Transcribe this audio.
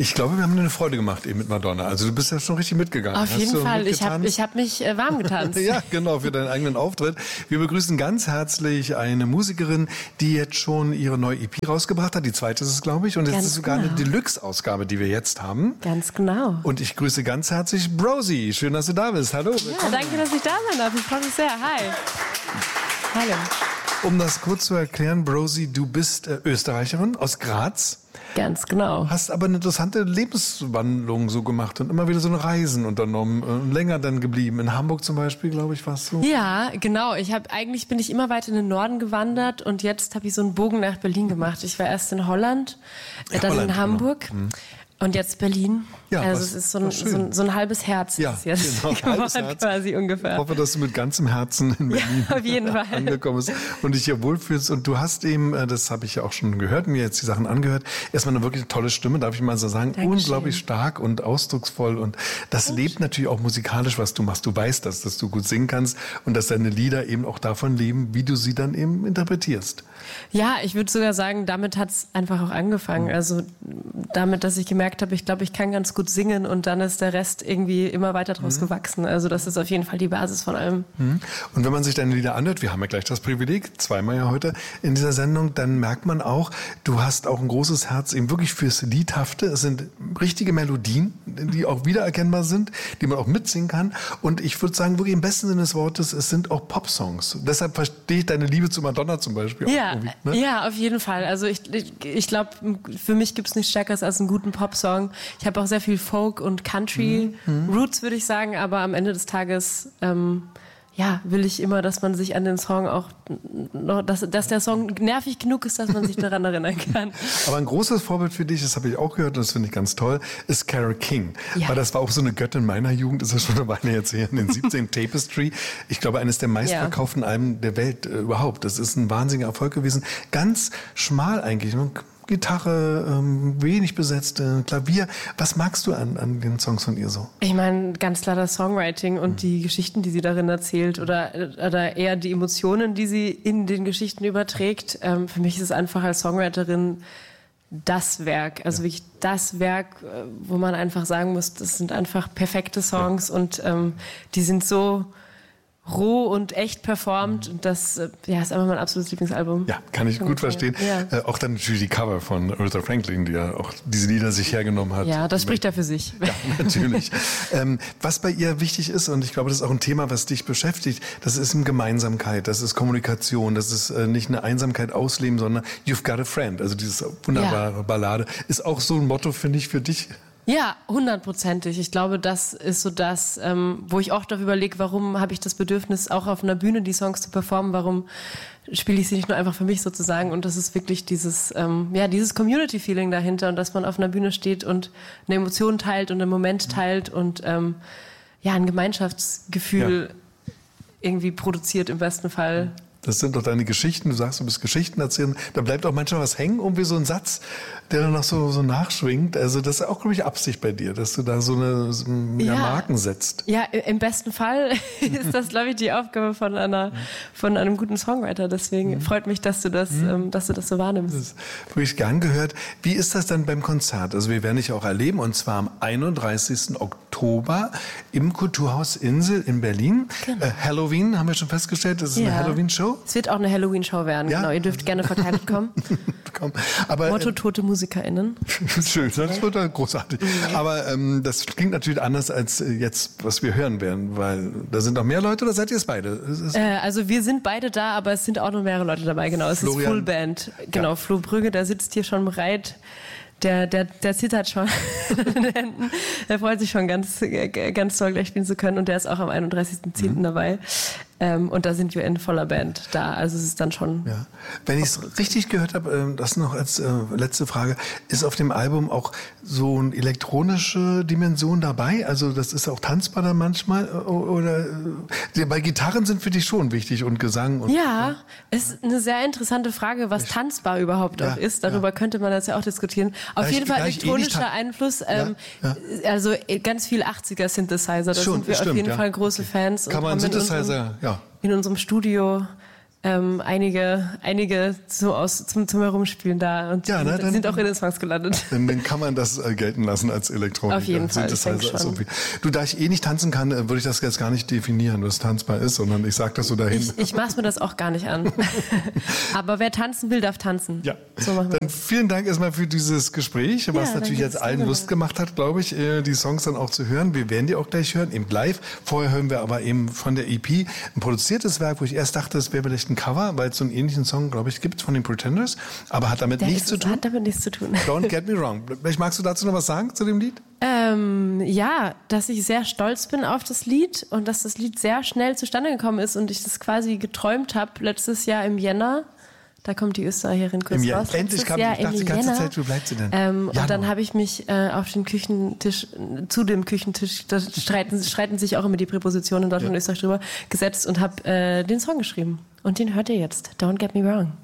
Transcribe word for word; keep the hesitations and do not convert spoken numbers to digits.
Ich glaube, wir haben eine Freude gemacht eben mit Madonna. Also du bist ja schon richtig mitgegangen. Auf Hast jeden du Fall. Ich habe ich hab mich äh, warm getanzt. Ja, genau, für deinen eigenen Auftritt. Wir begrüßen ganz herzlich eine Musikerin, die jetzt schon ihre neue E P rausgebracht hat. Die zweite ist es, glaube ich. Und es ist sogar genau. eine Deluxe-Ausgabe, die wir jetzt haben. Ganz genau. Und ich grüße ganz herzlich Brosi. Schön, dass du da bist. Hallo. Ja, danke, dass ich da sein darf. Ich freue mich sehr. Hi. Hallo. Um das kurz zu erklären, Brosi, du bist äh, Österreicherin aus Graz. Ganz genau. Hast aber eine interessante Lebenswandlung so gemacht und immer wieder so eine Reisen unternommen, äh, länger dann geblieben. In Hamburg zum Beispiel, glaube ich, warst du? Ja, genau. Ich habe eigentlich bin ich immer weiter in den Norden gewandert und jetzt habe ich so einen Bogen nach Berlin gemacht. Ich war erst in Holland, äh, dann Holland, in Hamburg. Genau. Mhm. Und jetzt Berlin. Ja, also was, es ist so ein, so, ein, so ein halbes Herz. Ja, ist jetzt genau, geworden, halbes Herz. quasi ungefähr. Ich hoffe, dass du mit ganzem Herzen in Berlin ja, auf jeden Fall. angekommen bist und dich hier wohlfühlst. Und du hast eben, das habe ich ja auch schon gehört, mir jetzt die Sachen angehört, erstmal eine wirklich tolle Stimme, darf ich mal so sagen. Dankeschön. Unglaublich stark und ausdrucksvoll. Und das Dankeschön. Lebt natürlich auch musikalisch, was du machst. Du weißt das, dass du gut singen kannst und dass deine Lieder eben auch davon leben, wie du sie dann eben interpretierst. Ja, ich würde sogar sagen, damit hat es einfach auch angefangen. Also damit, dass ich gemerkt habe, ich glaube, ich kann ganz gut singen und dann ist der Rest irgendwie immer weiter draus mhm. gewachsen. Also das ist auf jeden Fall die Basis von allem. Mhm. Und wenn man sich deine Lieder anhört, wir haben ja gleich das Privileg, zweimal ja heute in dieser Sendung, dann merkt man auch, du hast auch ein großes Herz eben wirklich fürs Liedhafte. Es sind richtige Melodien, die auch wiedererkennbar sind, die man auch mitsingen kann. Und ich würde sagen, wirklich im besten Sinne des Wortes, es sind auch Popsongs. Deshalb verstehe ich deine Liebe zu Madonna zum Beispiel auch. Ja, ne? Ja, auf jeden Fall. Also ich, ich, ich glaube, für mich gibt es nichts Stärkeres als einen guten Popsong. Ich habe auch sehr viel Folk und Country mhm. Roots, würde ich sagen, aber am Ende des Tages ähm, ja, will ich immer, dass man sich an den Song auch, noch, dass, dass der Song nervig genug ist, dass man sich daran erinnern kann. Aber ein großes Vorbild für dich, das habe ich auch gehört und das finde ich ganz toll, ist Carole King. Ja. Weil das war auch so eine Göttin meiner Jugend, ist ja schon eine Weile jetzt her, in den siebzehn Tapestry. Ich glaube, eines der meistverkauften ja. Alben der Welt äh, überhaupt. Das ist ein wahnsinniger Erfolg gewesen. Ganz schmal eigentlich, ne? Gitarre, ähm, wenig besetzt, äh, Klavier. Was magst du an, an den Songs von ihr so? Ich meine, ganz klar das Songwriting und mhm. die Geschichten, die sie darin erzählt oder, oder eher die Emotionen, die sie in den Geschichten überträgt. Ähm, für mich ist es einfach als Songwriterin das Werk, also ja. wirklich das Werk, wo man einfach sagen muss, das sind einfach perfekte Songs ja. und ähm, die sind so roh und echt performt und das ja, ist einfach mein absolutes Lieblingsalbum. Ja, kann ich gut verstehen. Ja. Äh, auch dann natürlich die Cover von Aretha Franklin, die ja auch diese Lieder sich hergenommen hat. Ja, das spricht ja für sich. Ja, natürlich. ähm, was bei ihr wichtig ist, und ich glaube, das ist auch ein Thema, was dich beschäftigt, das ist eine Gemeinsamkeit, das ist Kommunikation, das ist äh, nicht eine Einsamkeit ausleben, sondern You've Got a Friend, also diese wunderbare ja. Ballade. Ist auch so ein Motto, finde ich, für dich? Ja, hundertprozentig. Ich glaube, das ist so das, ähm, wo ich oft darüber überlege, warum habe ich das Bedürfnis, auch auf einer Bühne die Songs zu performen, warum spiele ich sie nicht nur einfach für mich sozusagen und das ist wirklich dieses, ähm, ja, dieses Community-Feeling dahinter und dass man auf einer Bühne steht und eine Emotion teilt und einen Moment teilt und ähm, ja, ein Gemeinschaftsgefühl ja. irgendwie produziert im besten Fall. Das sind doch deine Geschichten. Du sagst, du bist Geschichten erzählen. Da bleibt auch manchmal was hängen, irgendwie so ein Satz, der dann noch so, so nachschwingt. Also das ist auch, glaube ich, Absicht bei dir, dass du da so eine so ja. Marken setzt. Ja, im besten Fall ist das, glaube ich, die Aufgabe von einer, von einem guten Songwriter. Deswegen mhm. freut mich, dass du das, mhm. ähm, dass du das so wahrnimmst. Das habe ich gern gehört. Wie ist das dann beim Konzert? Also wir werden dich auch erleben und zwar am einunddreißigsten Oktober im Kulturhaus Insel in Berlin. Genau. Äh, Halloween, haben wir schon festgestellt, das ist ja. eine Halloween-Show. Es wird auch eine Halloween-Show werden, ja? Genau. Ihr dürft gerne verkleidet kommen. Komm. Aber, Motto tote MusikerInnen. Schön, das wird dann großartig. Mhm. Aber ähm, das klingt natürlich anders als jetzt, was wir hören werden, weil da sind noch mehr Leute oder seid ihr es beide? Äh, also wir sind beide da, aber es sind auch noch mehrere Leute dabei, genau. Es Florian. ist Fullband. Genau, ja. Flo Brügge, der sitzt hier schon bereit. Der, der, der zittert schon in den Händen. Der freut sich schon ganz, ganz toll, gleich spielen zu können. Und der ist auch am einunddreißigsten zehnten Mhm. dabei. Ähm, und da sind wir in voller Band da. Also es ist dann schon... Ja. Wenn ich es richtig gehört habe, das noch als äh, letzte Frage, ist auf dem Album auch so eine elektronische Dimension dabei? Also das ist auch tanzbar dann manchmal? Oder äh, bei Gitarren sind für dich schon wichtig und Gesang? Und, ja, ja, ist eine sehr interessante Frage, was tanzbar überhaupt ja, auch ist. Darüber ja. könnte man das ja auch diskutieren. Auf gleich, jeden Fall elektronischer eh Einfluss. Ähm, ja, ja. Also ganz viel achtziger-Synthesizer. Da schon, sind wir stimmt, auf jeden ja. Fall große okay. Fans. Kann man Synthesizer, ja. In unserem Studio ähm, einige, einige so aus zum, zum Herumspielen da und ja, ne, sind, sind auch in den Songs gelandet. Dann, dann kann man das äh, gelten lassen als Elektronik. Auf jeden Fall. Das heißt, also, du, da ich eh nicht tanzen kann, würde ich das jetzt gar nicht definieren, was tanzbar ist, sondern ich sage das so dahin. Ich, ich maß mir das auch gar nicht an. Aber wer tanzen will, darf tanzen. Ja. So machen wir dann das. Vielen Dank erstmal für dieses Gespräch, was ja, natürlich jetzt allen Lust gemacht hat, glaube ich, die Songs dann auch zu hören. Wir werden die auch gleich hören, eben live. Vorher hören wir aber eben von der E P ein produziertes Werk, wo ich erst dachte, es wäre vielleicht ein Cover, weil es so einen ähnlichen Song, glaube ich, gibt von den Pretenders, aber hat damit der nichts zu tun. Hat damit nichts zu tun. Don't Get Me Wrong. Vielleicht magst du dazu noch was sagen zu dem Lied? Ähm, ja, dass ich sehr stolz bin auf das Lied und dass das Lied sehr schnell zustande gekommen ist und ich das quasi geträumt habe letztes Jahr im Jänner. Da kommt die Österreicherin kurz Im raus. Endlich kam Jahr ich dachte die ganze Jänner. Zeit, wo bleibt sie denn? Ähm, und dann habe ich mich äh, auf den Küchentisch, zu dem Küchentisch, da streiten, streiten sich auch immer die Präpositionen in Deutschland ja. und Österreich drüber, gesetzt und habe äh, den Song geschrieben. Und den hört ihr jetzt. Don't Get Me Wrong.